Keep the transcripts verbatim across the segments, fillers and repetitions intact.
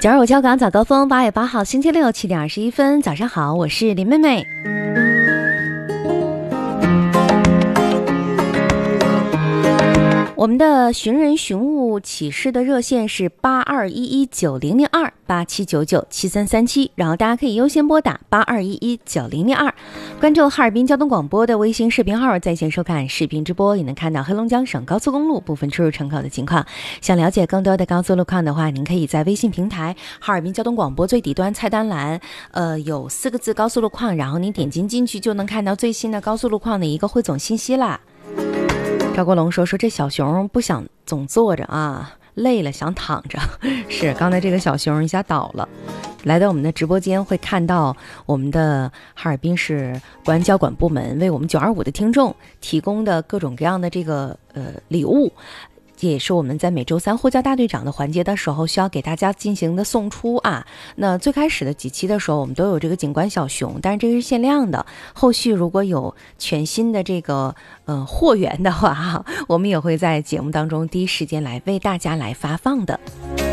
九二五交港早高峰，八月八号星期六七点二十一分，早上好，我是林妹妹。我们的寻人寻物启事的热线是八二一一九零零二八七九九七三三七，然后大家可以优先拨打八二一一九零零二，关注哈尔滨交通广播的微信视频号，在线收看视频直播，也能看到黑龙江省高速公路部分出入城口的情况。想了解更多的高速路况的话，您可以在微信平台哈尔滨交通广播最底端菜单栏，呃，有四个字高速路况，然后你点击进去就能看到最新的高速路况的一个汇总信息啦。赵国龙说说这小熊不想总坐着啊，累了想躺着。是刚才这个小熊一下倒了。来到我们的直播间会看到我们的哈尔滨市公安交管部门为我们九二五的听众提供的各种各样的这个呃礼物，也是我们在每周三呼叫大队长的环节的时候需要给大家进行的送出啊。那最开始的几期的时候我们都有这个警官小熊，但是这个是限量的，后续如果有全新的这个呃货源的话，我们也会在节目当中第一时间来为大家来发放的。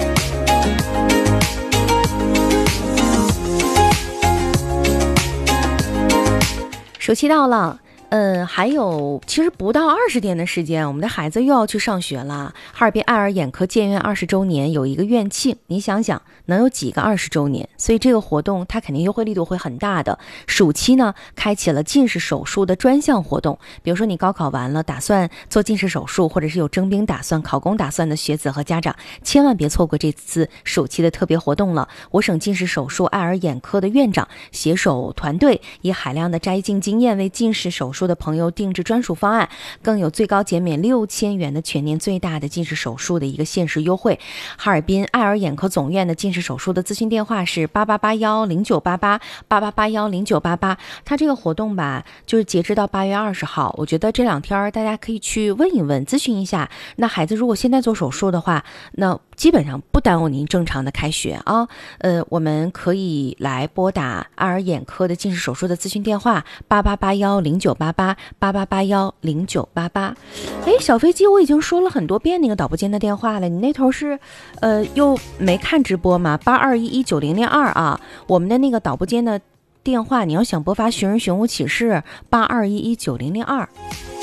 暑期到了，呃，还有其实不到二十天的时间，我们的孩子又要去上学了。哈尔滨爱尔眼科建院二十周年有一个院庆，你想想能有几个二十周年？所以这个活动它肯定优惠力度会很大的。暑期呢，开启了近视手术的专项活动，比如说你高考完了，打算做近视手术，或者是有征兵打算、考公打算的学子和家长，千万别错过这次暑期的特别活动了。我省近视手术爱尔眼科的院长携手团队，以海量的摘镜经验为近视手术的朋友定制专属方案，更有最高减免六千元的全年最大的近视手术的一个限时优惠。哈尔滨爱尔眼科总院的近视手术的咨询电话是八八八幺零九八八八八八幺零九八八。它这个活动吧，就是截止到八月二十号，我觉得这两天大家可以去问一问，咨询一下。那孩子如果现在做手术的话，那基本上不耽误您正常的开学啊。呃，我们可以来拨打爱尔眼科的近视手术的咨询电话八八八幺零九八八八八八幺零九八八。哎，小飞机，我已经说了很多遍那个导播间的电话了，你那头是呃又没看直播吗？八二一一九零零二啊，我们的那个导播间的电话，你要想拨发寻人寻物启事八二一一九零零二。